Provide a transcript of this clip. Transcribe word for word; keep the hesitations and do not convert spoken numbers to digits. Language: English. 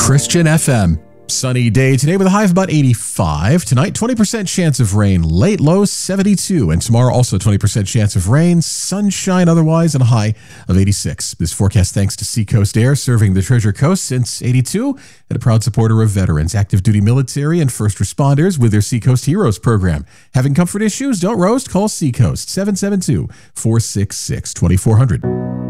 Christian F M. Sunny day today with a high of about eighty-five. Tonight, twenty percent chance of rain. Late low, seventy-two. And tomorrow, also twenty percent chance of rain. Sunshine otherwise, and a high of eighty-six. This forecast thanks to Seacoast Air, serving the Treasure Coast since eighty-two, and a proud supporter of veterans, active duty military, and first responders with their Seacoast Heroes program. Having comfort issues? Don't roast. Call Seacoast, seven seven two, four six six, two four zero zero.